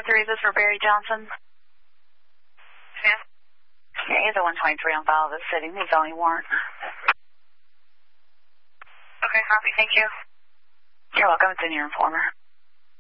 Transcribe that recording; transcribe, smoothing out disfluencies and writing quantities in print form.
4-3, is this for Barry Johnson? Yeah. Yeah, he's a 123 on file of the city. Needs only warrant. Okay, copy. Thank you. You're welcome. It's in your informer.